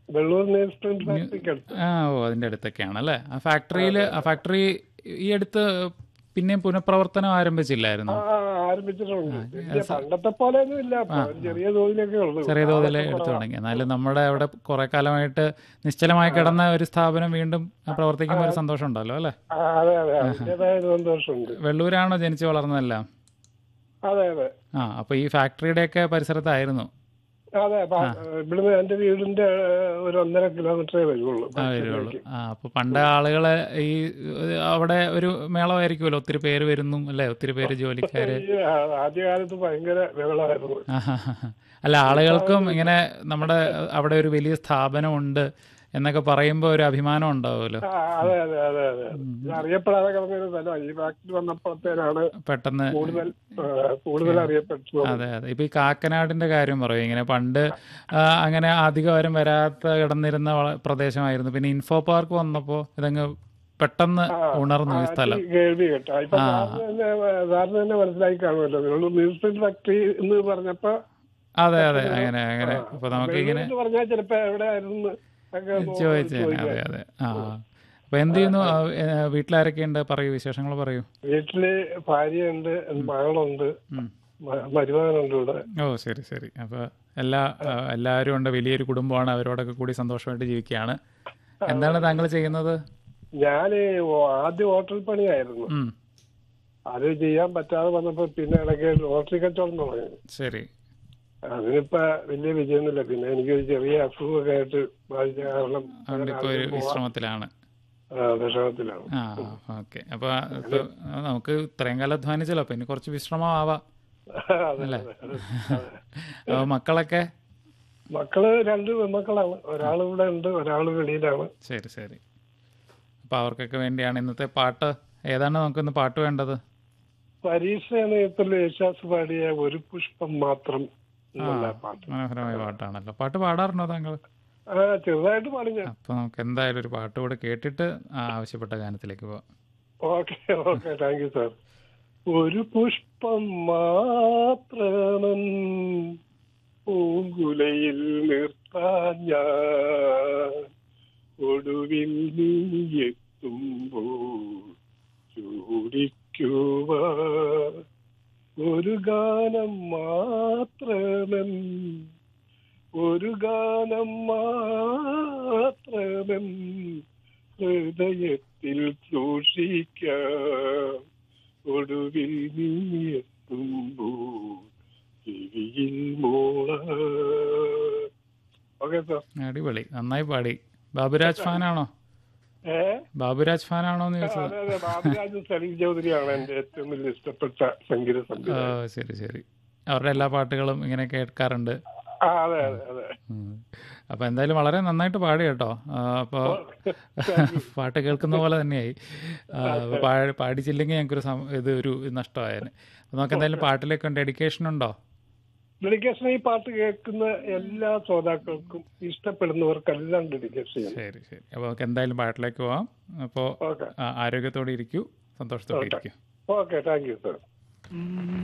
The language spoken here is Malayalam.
വെള്ളൂർ നെയിൽ പ്രിന്റ് ഫാക്ടറിക്ക് അടുത്ത്. ഓ അതിൻ്റെ അടുത്തൊക്കെയാണ് അല്ലേ? ആ ഫാക്ടറി ഈ അടുത്ത് പിന്നെയും പുനഃപ്രവർത്തനം ആരംഭിച്ചില്ലായിരുന്നു? ആരംഭിച്ചിട്ടുണ്ട്. വലിയ പണ്ടത്തെ പോലെയൊന്നും ഇല്ല, ചെറിയ തോതിലൊക്കെ ഉള്ളൂ. ചെറിയ തോതിൽ എടുത്തു തുടങ്ങി. എന്നാലും നമ്മുടെ അവിടെ കുറെ കാലമായിട്ട് നിശ്ചലമായി കിടന്ന ഒരു സ്ഥാപനം വീണ്ടും പ്രവർത്തിക്കുമ്പോൾ ഒരു സന്തോഷം ഉണ്ടല്ലോ അല്ലേ? അതെ അതെ, അതിൻ്റെതായ സന്തോഷമുണ്ട്. വെള്ളൂരാണോ ജനിച്ചു വളർന്നതെല്ലാം? അതെ അതെ. അപ്പൊ ഈ ഫാക്ടറിയുടെയൊക്കെ പരിസരത്തായിരുന്നു? അതെ, ഇവിടുന്ന് എന്റെ വീടിന്റെ ഒരു 1.5 കിലോമീറ്ററേ വരുള്ളൂ. അപ്പൊ പണ്ട് ആളുകള് ഈ അവിടെ ഒരു മേളമായിരിക്കുമല്ലോ, ഒത്തിരി പേര് വരുന്നു അല്ലെ, ഒത്തിരി പേര് ജോലിക്കാര്. ആദ്യകാലത്ത് ഭയങ്കര മേളമായിരുന്നു. അല്ല, ആളുകൾക്കും ഇങ്ങനെ നമ്മുടെ അവിടെ ഒരു വലിയ സ്ഥാപനമുണ്ട് എന്നൊക്കെ പറയുമ്പോ ഒരു അഭിമാനം ഉണ്ടാവുമല്ലോ. അതെ അതെ അതെ അതെ, അറിയപ്പെടാതെ കിടന്നൊരു സ്ഥലം ഈ ഫാക്ടറി വന്നപ്പോഴത്തേനാണ് പെട്ടെന്ന് കൂടുതൽ അറിയപ്പെട്ടു. അതെ അതെ. ഇപ്പൊ ഈ കാക്കനാടിന്റെ കാര്യം പറയും, ഇങ്ങനെ പണ്ട് അങ്ങനെ അധികം ആരും വരാത്ത കിടന്നിരുന്ന പ്രദേശമായിരുന്നു. പിന്നെ ഇൻഫോ പാർക്ക് വന്നപ്പോ ഇതങ്ങ് പെട്ടെന്ന് ഉണർന്നു ഈ സ്ഥലം. കേൾവി കേട്ടോ, ഇപ്പൊ സാറിന് തന്നെ മനസ്സിലാക്കി കാണുമല്ലോ ന്യൂസ് പ്രിന്റ് ഫാക്ടറി എന്ന് പറഞ്ഞപ്പോ. അതെ അതെ, അങ്ങനെ അങ്ങനെ. അപ്പൊ നമുക്ക് ഇങ്ങനെ പറഞ്ഞാൽ ചിലപ്പോ എവിടെ ആയിരുന്നു ചോദിച്ചേ. അതെ അതെ. അപ്പൊ എന്ത് ചെയ്യുന്നു? വീട്ടിലാരൊക്കെ ഉണ്ട്? പറയൂ, വിശേഷങ്ങൾ പറയൂ. വീട്ടില് ഭാര്യയുണ്ട്, മകളുണ്ട്, മരുമകനുണ്ട് ഇവിടെ. ഓ ശരി ശരി. അപ്പൊ എല്ലാവരും ഉണ്ട്, വലിയൊരു കുടുംബമാണ്. അവരോടൊക്കെ കൂടി സന്തോഷമായിട്ട് ജീവിക്കുകയാണ്. എന്താണ് താങ്കൾ ചെയ്യുന്നത്? ഞാന് ആദ്യം ഹോട്ടൽ പണിയായിരുന്നു. അത് ചെയ്യാൻ പറ്റാതെ വന്നപ്പോ പിന്നെ ഇടയ്ക്ക് ലോട്ടറി കച്ചവടം തുടങ്ങി. ശരി. അതിനിപ്പോ വലിയ വിജയമൊന്നുമില്ല. പിന്നെ എനിക്കൊരു ചെറിയ അസുഖമൊക്കെ ആയിട്ട് ബാധിച്ച കാരണം വിശ്രമത്തിലാണ്. ഓക്കെ. അപ്പൊ നമുക്ക് ഇത്രയും കാലം അധ്വാനിച്ചല്ലോ, അപ്പൊ ഇനി കുറച്ച് വിശ്രമം ആവാം അല്ലേ? മക്കളൊക്കെ? മക്കള് 2 പെൺമക്കളാണ്. ഒരാൾ ഇവിടെ ഉണ്ട്, ഒരാള് വെളിയിലാണ്. ശരി ശരി. അപ്പൊ അവർക്കൊക്കെ വേണ്ടിയാണ് ഇന്നത്തെ പാട്ട്. ഏതാണ് നമുക്കിന്ന് പാട്ട് വേണ്ടത്? പരീക്ഷ സമയത്തുള്ള യേശുദാസ് പാടിയ ഒരു പുഷ്പം മാത്രം. മനോഹരമായ പാട്ടാണല്ലോ. പാട്ട് പാടാറുണ്ടോ താങ്കൾ? ചെറുതായിട്ട് പാടി. അപ്പൊ നമുക്ക് എന്തായാലും ഒരു പാട്ട് കൂടെ കേട്ടിട്ട് ആവശ്യപ്പെട്ട ഗാനത്തിലേക്ക് പോവാം. Okay okay, thank you sir. ഒരു പുഷ്പം മാത്രമൻ പൂങ്കുലയിൽ നിർത്താൻ ഞാൻ ഒടുവിൽ നീ എത്തുമ്പോൾ ചൂടിക്കുവാ ഒരു ഗാനം മാത്രമൻ, ഒരു ഗാനം മാത്രമൻ ഹൃദയത്തിൽ സൂക്ഷിക്കാം ഒടുവിൽ നീ എത്തുമ്പോൾ ചെവിയിൽ മോളാം. Okay sir. അടിപൊളി, നന്നായി പാടി. ബാബുരാജ് ഫാനാണോ? ബാബുരാജ് ഫാനാണോ എന്ന് ചോദിച്ചത്? ബാബുരാജ് സലീം ചൗധരിയാണ് എന്റെ ഏറ്റവും വലിയ ഇഷ്ടപ്പെട്ട സംഗീത സംവിധായകൻ. ശരി ശരി. അവരുടെ എല്ലാ പാട്ടുകളും ഇങ്ങനെ കേൾക്കാറുണ്ട്. അതെ അതെ അതെ. അപ്പൊ എന്തായാലും വളരെ നന്നായിട്ട് പാടി കേട്ടോ. അപ്പൊ പാട്ട് കേൾക്കുന്ന പോലെ തന്നെയായി. പാടിച്ചില്ലെങ്കിൽ ഞങ്ങൾക്കൊരു ഒരു നഷ്ടമായേനെ. നമുക്ക് എന്തായാലും പാട്ടിലേക്ക് ഡെഡിക്കേഷൻ ഉണ്ടോ? ഡെഡിക്കേഷൻ ഈ പാട്ട് കേൾക്കുന്ന എല്ലാ ശ്രോതാക്കൾക്കും, ഇഷ്ടപ്പെടുന്നവർക്കെല്ലാം ഡെഡിക്കേഷൻ. ശരി ശരി. അപ്പൊ നമുക്ക് എന്തായാലും പാട്ടിലേക്ക് പോവാം. അപ്പോ ആരോഗ്യത്തോടെ ഇരിക്കൂ, സന്തോഷത്തോടെ ഇരിക്കൂ. Okay, thank you sir.